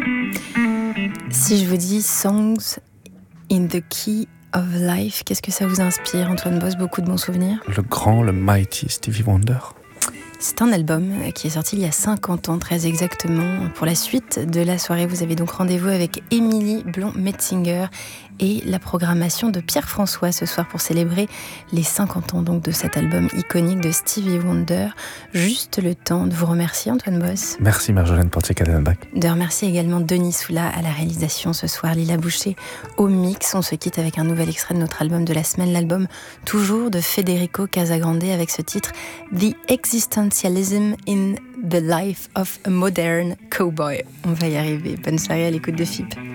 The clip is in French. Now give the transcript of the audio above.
Si je vous dis Songs in the Key of Life, qu'est-ce que ça vous inspire, Antoine Boss? Beaucoup de bons souvenirs? Le grand, le mighty Stevie Wonder. C'est un album qui est sorti il y a 50 ans, très exactement. Pour la suite de la soirée, vous avez donc rendez-vous avec Émilie Blond-Metzinger et la programmation de Pierre-François ce soir pour célébrer les 50 ans donc de cet album iconique de Stevie Wonder. Juste le temps de vous remercier, Antoine Boss. Merci Marjolaine Portier-Cadenbach. De remercier également Denis Soula à la réalisation ce soir, Lila Boucher au mix. On se quitte avec un nouvel extrait de notre album de la semaine, l'album toujours de Federico Casagrande avec ce titre The Existentialism in the Life of a Modern Cowboy. On va y arriver. Bonne soirée à l'écoute de FIP.